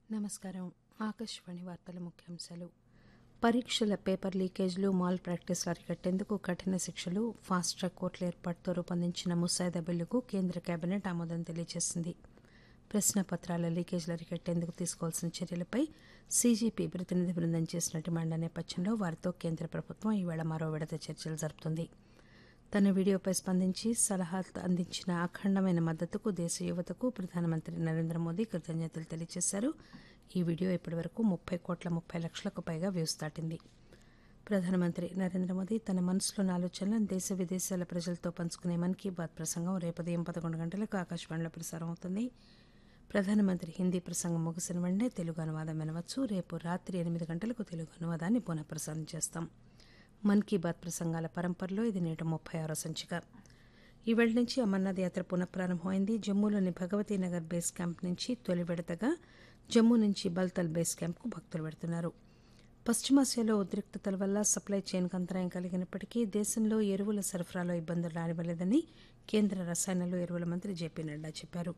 నమస్కారం. ఆకాశవాణి వార్తల ముఖ్యాంశాలు. పరీక్షల పేపర్ లీకేజ్లు, మాల్ ప్రాక్టీస్లు అరికట్టేందుకు కఠిన శిక్షలు, ఫాస్ట్ ట్రాక్ కోర్టుల ఏర్పాటుతో రూపొందించిన ముసాయిదా బిల్లుకు కేంద్ర కేబినెట్ ఆమోదం తెలియజేసింది. ప్రశ్నాపత్రాల లీకేజ్లు అరికట్టేందుకు తీసుకోవాల్సిన చర్యలపై సీజేపీ ప్రతినిధి బృందం చేసిన డిమాండ్ల నేపథ్యంలో వారితో కేంద్ర ప్రభుత్వం ఈవేళ మరో విడత చర్చలు జరుపుతుంది. తన వీడియోపై స్పందించి సలహాలు అందించిన అఖండమైన మద్దతుకు దేశ యువతకు ప్రధానమంత్రి నరేంద్ర మోదీ కృతజ్ఞతలు తెలియజేశారు. ఈ వీడియో ఇప్పటివరకు 30,30,00,000కు పైగా వ్యూస్ దాటింది. ప్రధానమంత్రి నరేంద్ర మోదీ తన మనసులోని ఆలోచనలను దేశ విదేశాల ప్రజలతో పంచుకునే మన్ కీ బాత్ ప్రసంగం రేపు ఉదయం 11 గంటలకు ఆకాశవాణిలో ప్రసారం అవుతుంది. ప్రధానమంత్రి హిందీ ప్రసంగం ముగిసిన వెంటనే తెలుగు అనువాదం వినవచ్చు. రేపు రాత్రి 8 గంటలకు తెలుగు అనువాదాన్ని పునఃప్రసారం చేస్తాం. మన్ కీ బాత్ ప్రసంగాల పరంపరలో ఇది నేటి 36వ సంచిక. ఈవేళ నుంచి అమర్నాథ్ యాత్ర పునఃప్రారంభమైంది. జమ్మూలోని భగవతీ నగర్ బేస్ క్యాంప్ నుంచి తొలి విడతగా జమ్మూ నుంచి బల్తల్ బేస్ క్యాంప్కు భక్తులు వెడుతున్నారు. పశ్చిమాసియాలో ఉద్రిక్తతల వల్ల సప్లై చైన్కు అంతరాయం కలిగినప్పటికీ దేశంలో ఎరువుల సరఫరాలో ఇబ్బందులు రానివ్వలేదని కేంద్ర రసాయనాలు, ఎరువుల మంత్రి జేపీ నడ్డా చెప్పారు.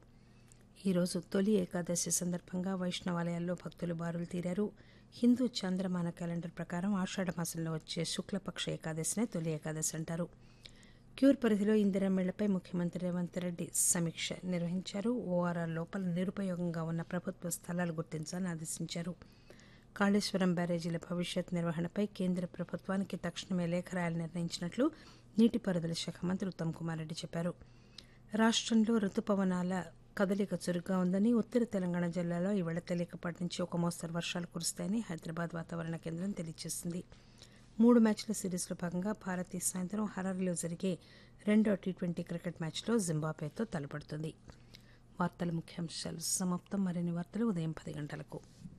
ఈరోజు తొలి ఏకాదశి సందర్భంగా వైష్ణవాలయాల్లో భక్తులు బారులు తీరారు. హిందూ చాంద్రమాన క్యాలెండర్ ప్రకారం ఆషాఢమాసంలో వచ్చే శుక్లపక్ష ఏకాదశినే తొలి ఏకాదశి అంటారు. క్యూర్ పరిధిలో ఇందిరామిళ్లపై ముఖ్యమంత్రి రేవంత్ రెడ్డి సమీక్ష నిర్వహించారు. ఓఆర్ఆర్ లోపల నిరుపయోగంగా ఉన్న ప్రభుత్వ స్థలాలు గుర్తించాలని ఆదేశించారు. కాళేశ్వరం బ్యారేజీల భవిష్యత్ నిర్వహణపై కేంద్ర ప్రభుత్వానికి తక్షణమే లేఖ రాయాలని నిర్ణయించినట్లు నీటిపారుదల శాఖ మంత్రి ఉత్తమ్ కుమార్ రెడ్డి చెప్పారు. రాష్టంలో రుతుపవనాల కదలిక చురుగ్గా ఉందని, ఉత్తర తెలంగాణ జిల్లాలో ఈవేళ తేలికపాటి నుంచి ఒక మోస్తరు వర్షాలు కురుస్తాయని హైదరాబాద్ వాతావరణ కేంద్రం తెలియజేసింది. 3 మ్యాచ్ల సిరీస్లో భాగంగా భారత్ ఈ సాయంత్రం హరారీలో జరిగే రెండో టీ20 క్రికెట్ మ్యాచ్లో జింబాబ్వేతో తలపడుతుంది. వార్తల ముఖ్యాంశాలు సమాప్తం. మరిన్ని వార్తలు ఉదయం 10 గంటలకు.